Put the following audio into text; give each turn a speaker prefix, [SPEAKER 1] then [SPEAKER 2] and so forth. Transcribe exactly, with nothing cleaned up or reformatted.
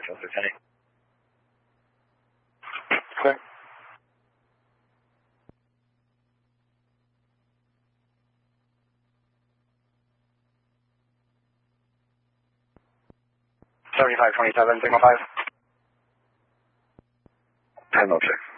[SPEAKER 1] 九四千零。
[SPEAKER 2] 对。
[SPEAKER 1] seventy-five twenty-seven, signal five.
[SPEAKER 2] ten oh six.